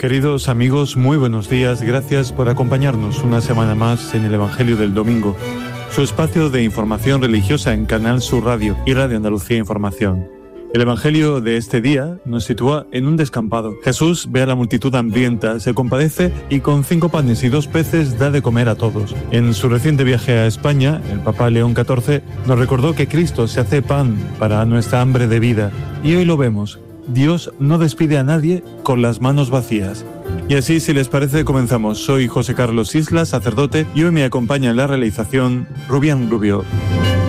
Queridos amigos, muy buenos días. Gracias por acompañarnos una semana más en el Evangelio del Domingo, su espacio de información religiosa en Canal Sur Radio y Radio Andalucía Información. El Evangelio de este día nos sitúa en un descampado. Jesús ve a la multitud hambrienta, se compadece y con 5 panes y 2 peces da de comer a todos. En su reciente viaje a España, el Papa León XIV nos recordó que Cristo se hace pan para nuestra hambre de vida. Y hoy lo vemos. Dios no despide a nadie con las manos vacías. Y así, si les parece, comenzamos. Soy José Carlos Islas, sacerdote, y hoy me acompaña en la realización Rubián Rubio.